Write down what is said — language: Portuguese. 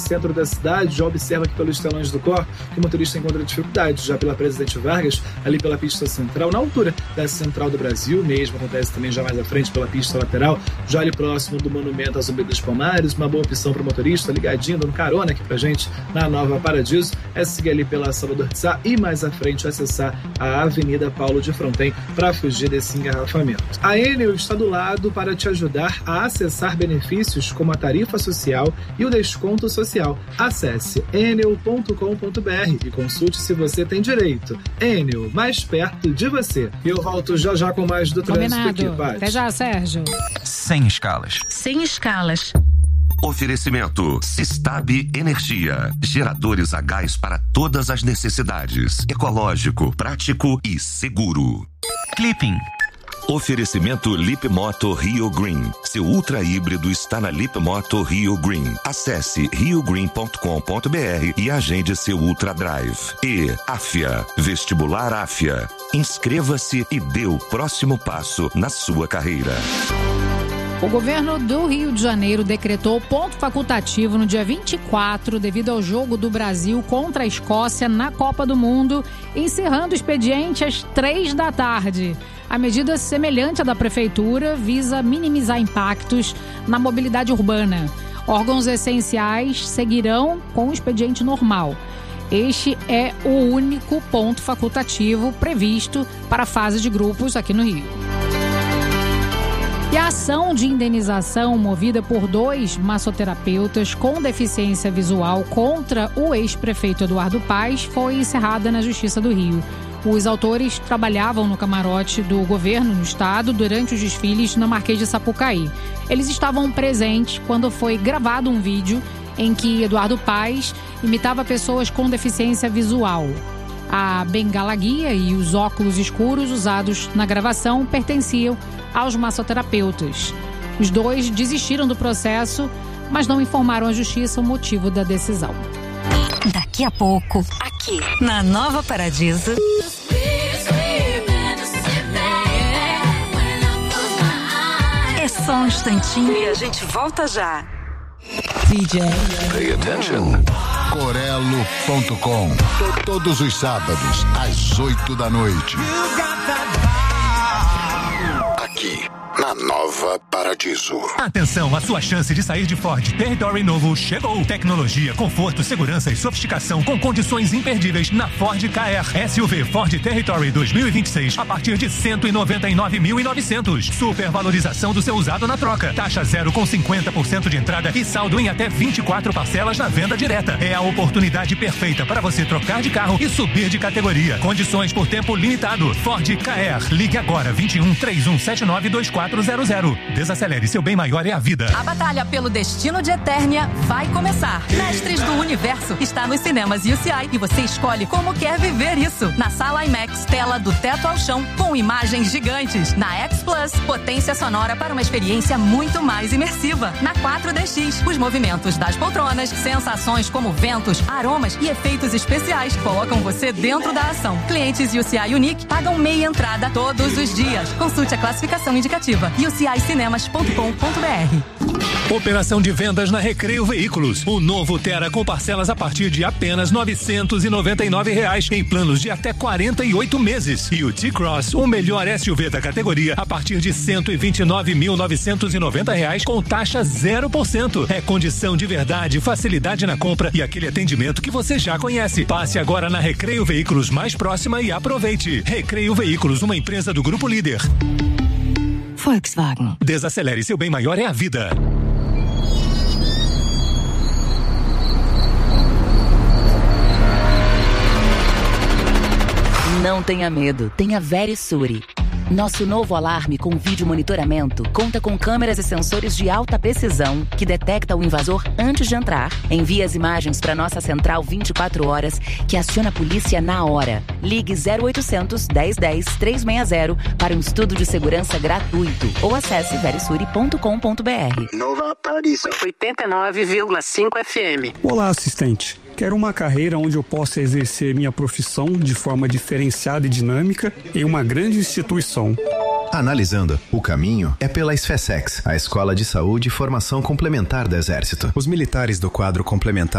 centro da cidade, já observa aqui pelos telões do COR que o motorista encontra dificuldades, já pela Presidente Vargas, ali pela pista central, na altura da Central do Brasil, mesmo acontece também já mais à frente pela pista lateral, já ali próximo do Monumento ao Zumbi dos Palmares, uma boa opção para o motorista, ligadinho, dando carona aqui pra gente na Nova Paradiso, é seguir ali pela Salvador de Sá e mais à frente acessar a Avenida Paulo de Fronten para fugir desse engarrafamento. A Enel está do lado para te ajudar a acessar benefícios como a tarifa social e o desconto social. Acesse enel.com.br e consulte se você tem direito. Enel, mais perto de você. E eu volto já com mais do trânsito aqui, Paty. Até já, Sérgio. Sem escalas. Sem escalas. Oferecimento Sistab Energia. Geradores a gás para todas as necessidades. Ecológico, prático e seguro. Clipping. Oferecimento Lipmoto Rio Green. Seu ultra híbrido está na Lipmoto Rio Green. Acesse riogreen.com.br e agende seu Ultra Drive. E AFIA, Vestibular AFIA. Inscreva-se e dê o próximo passo na sua carreira. O governo do Rio de Janeiro decretou ponto facultativo no dia 24 devido ao jogo do Brasil contra a Escócia na Copa do Mundo, encerrando o expediente às 15h. A medida semelhante à da Prefeitura visa minimizar impactos na mobilidade urbana. Órgãos essenciais seguirão com o expediente normal. Este é o único ponto facultativo previsto para a fase de grupos aqui no Rio. E a ação de indenização movida por 2 massoterapeutas com deficiência visual contra o ex-prefeito Eduardo Paes foi encerrada na Justiça do Rio. Os autores trabalhavam no camarote do governo no estado durante os desfiles na Marquês de Sapucaí. Eles estavam presentes quando foi gravado um vídeo em que Eduardo Paes imitava pessoas com deficiência visual. A bengala guia e os óculos escuros usados na gravação pertenciam aos massoterapeutas. Os 2 desistiram do processo, mas não informaram à justiça o motivo da decisão. Daqui a pouco, aqui na Nova Paradiso. É só um instantinho e a gente volta já. DJ. Pay attention. Corelo.com. Todos os sábados, às 8h. Aqui, na Nova Paradiso. Atenção, a sua chance de sair de Ford Territory novo chegou. Tecnologia, conforto, segurança e sofisticação com condições imperdíveis na Ford KR. SUV Ford Territory 2026 a partir de 199.900. Supervalorização do seu usado na troca. Taxa zero com 50% de entrada e saldo em até 24 parcelas na venda direta. É a oportunidade perfeita para você trocar de carro e subir de categoria. Condições por tempo limitado. Ford KR. Ligue agora 21 3179 2400. Desacelere, seu bem maior é a vida. A batalha pelo destino de Eternia vai começar. Mestres do Universo está nos cinemas UCI e você escolhe como quer viver isso. Na sala IMAX, tela do teto ao chão com imagens gigantes. Na X Plus, potência sonora para uma experiência muito mais imersiva. Na 4DX, os movimentos das poltronas, sensações como ventos, aromas e efeitos especiais colocam você dentro da ação. Clientes UCI Unique pagam meia entrada todos os dias. Consulte a classificação indicativa ucicinema.com.br. Operação de vendas na Recreio Veículos. O novo Tera com parcelas a partir de apenas R$ 999 em planos de até 48 meses. E o T-Cross, o melhor SUV da categoria, a partir de R$ 129.990 com taxa 0%. É condição de verdade, facilidade na compra e aquele atendimento que você já conhece. Passe agora na Recreio Veículos mais próxima e aproveite. Recreio Veículos, uma empresa do Grupo Líder. Volkswagen. Desacelere, seu bem maior é a vida. Não tenha medo, tenha Verisure. Nosso novo alarme com vídeo monitoramento conta com câmeras e sensores de alta precisão que detecta o invasor antes de entrar. Envia as imagens para nossa central 24 horas que aciona a polícia na hora. Ligue 0800 1010 360 para um estudo de segurança gratuito ou acesse verisure.com.br. Nova Paradiso 89,5 FM. Olá, assistente. Quero uma carreira onde eu possa exercer minha profissão de forma diferenciada e dinâmica em uma grande instituição. Analisando, o caminho é pela SFSEX, a Escola de Saúde e Formação Complementar do Exército. Os militares do quadro complementar